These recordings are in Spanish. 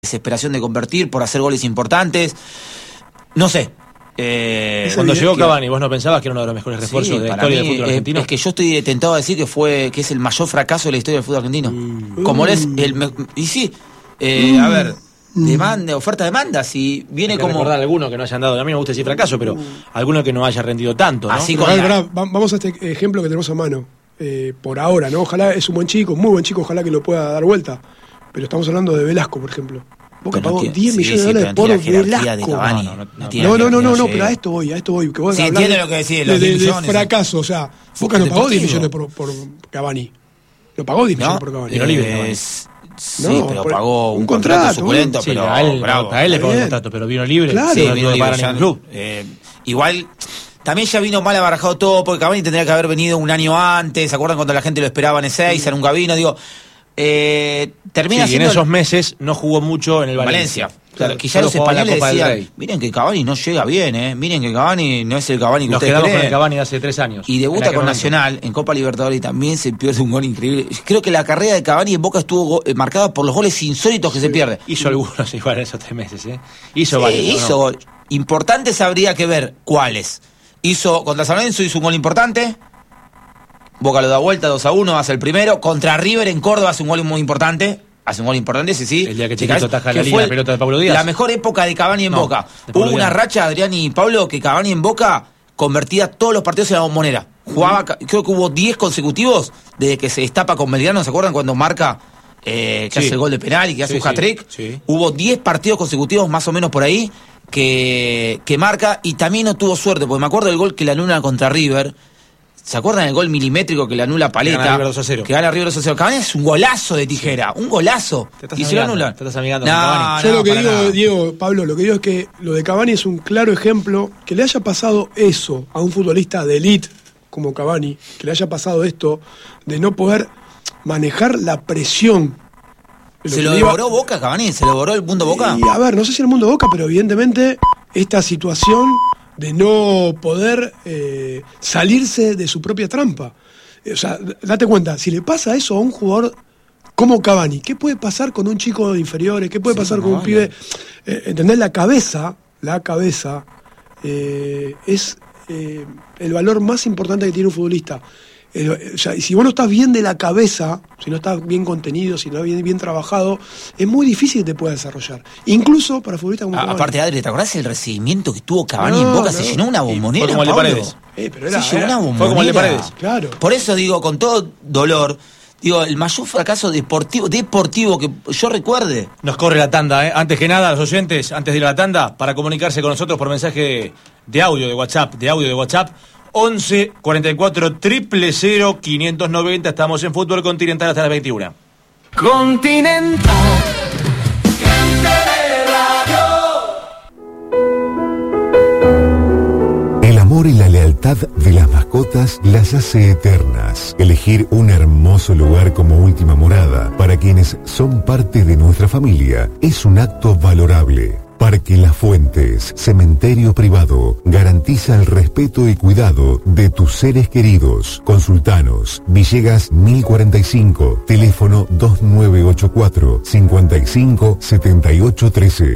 desesperación de convertir, por hacer goles importantes. No sé. Cuando llegó Cavani, ¿vos no pensabas que era uno de los mejores refuerzos de la historia del fútbol argentino? Es que yo estoy tentado a decir que es el mayor fracaso de la historia del fútbol argentino. Como es el... Y sí, a ver, oferta-demanda, si viene como... recordar alguno que no hayan dado, a mí me gusta decir fracaso, pero alguno que no haya rendido tanto, ¿no? Así vamos a este ejemplo que tenemos a mano. Por ahora, ¿no? Ojalá, es un buen chico, muy buen chico, ojalá que lo pueda dar vuelta. Pero estamos hablando de Velasco, por ejemplo. Boca pagó 10 millones de dólares por Velasco. No, pero a esto voy. Que vos entiendo lo que decís, de fracaso, o sea, Boca no pagó 10 millones por Cavani. No pagó 10 millones por Cavani. Tiro libre. Sí, pero pagó un contrato suculento, pero a él le pagó un contrato, pero vino libre. Claro, sí, vino libre ya, club. Igual... También ya vino mal abarajado todo, porque Cavani tendría que haber venido un año antes. ¿Se acuerdan cuando la gente lo esperaba en Ezeiza? Nunca vino, digo... termina siendo... en esos meses no jugó mucho en el Valencia. Claro, quizá los españoles decían, miren que Cavani no llega bien, miren que Cavani no es el Cavani que ustedes creen. Nos quedamos con el Cavani de hace 3 años. Y debuta con Nacional en Copa Libertadores y también se pierde un gol increíble. Creo que la carrera de Cavani en Boca estuvo marcada por los goles insólitos que se pierde. Hizo algunos igual en esos 3 meses, Hizo varios. Hizo gol. Importantes habría que ver cuáles. Contra San Lorenzo hizo un gol importante. Boca lo da vuelta, 2-1, hace el primero. Contra River en Córdoba hace un gol muy importante. Sí. El día que Chiquito taja la línea, pelota de Pablo Díaz. La mejor época de Cavani en Boca. Hubo una racha, Adrián y Pablo, que Cavani en Boca convertía todos los partidos en la Bombonera. Jugaba, creo que hubo 10 consecutivos desde que se destapa con Belgrano. ¿Se acuerdan cuando marca que hace el gol de penal y que hace un hat-trick? Sí. Hubo 10 partidos consecutivos más o menos por ahí que marca, y también no tuvo suerte, porque me acuerdo del gol que le anula contra River. ¿Se acuerdan del gol milimétrico que le anula Paleta? Que gana River 2-0. Cavani es un golazo de tijera, un golazo. Y se lo anulan. Te estás amigando con Cavani. Yo lo que digo, Diego, Pablo, lo que digo es que lo de Cavani es un claro ejemplo, que le haya pasado eso a un futbolista de élite como Cavani, que le haya pasado esto de no poder manejar la presión. ¿Se lo devoró Boca, Cavani? ¿Se lo devoró el mundo Boca? Y a ver, no sé si el mundo Boca, pero evidentemente esta situación de no poder salirse de su propia trampa. O sea, date cuenta, si le pasa eso a un jugador como Cavani, ¿qué puede pasar con un chico de inferiores? ¿Qué puede pasar con un pibe? ¿Entendés? La cabeza es el valor más importante que tiene un futbolista. O sea, y si vos no estás bien de la cabeza, si no estás bien contenido, si no estás bien trabajado, es muy difícil que te puedas desarrollar. Incluso para futbolistas como Cavani. Aparte, Adri, ¿te acordás el recibimiento que tuvo Cavani en Boca? Se llenó una bombonera. Fue como el de Paredes. Se llenó una bombonera. Fue como el de Paredes. Claro. Por eso digo, con todo dolor, el mayor fracaso deportivo que yo recuerde. Nos corre la tanda, Antes que nada, los oyentes, antes de ir a la tanda, para comunicarse con nosotros por mensaje de audio de WhatsApp, 11 44 000 590. Estamos en Fútbol Continental hasta las 21. Continental. El amor y la lealtad de las mascotas las hace eternas. Elegir un hermoso lugar como última morada para quienes son parte de nuestra familia es un acto valorable. Parque Las Fuentes, cementerio privado, garantiza el respeto y cuidado de tus seres queridos. Consultanos, Villegas 1045, teléfono 2984 55 78 13.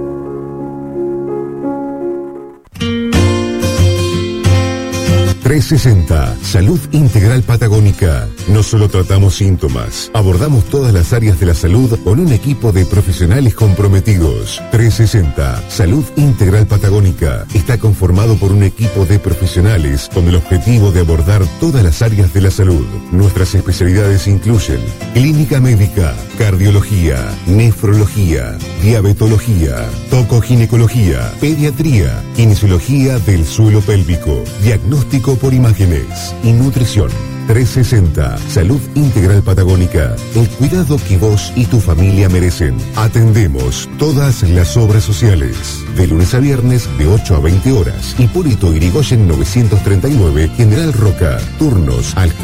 ...360, Salud Integral Patagónica. No solo tratamos síntomas, abordamos todas las áreas de la salud con un equipo de profesionales comprometidos. 360, Salud Integral Patagónica. Está conformado por un equipo de profesionales con el objetivo de abordar todas las áreas de la salud. Nuestras especialidades incluyen clínica médica, cardiología, nefrología, diabetología, tocoginecología, pediatría, kinesiología del suelo pélvico, diagnóstico por imágenes y nutrición. 360, Salud Integral Patagónica. El cuidado que vos y tu familia merecen. Atendemos todas las obras sociales. De lunes a viernes de 8 a 20 horas. Hipólito Yrigoyen 939, General Roca. Turnos al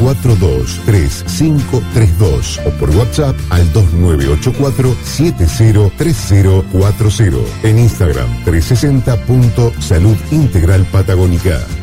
423532 o por WhatsApp al 2984 703040. En Instagram 360.Salud Integral Patagónica.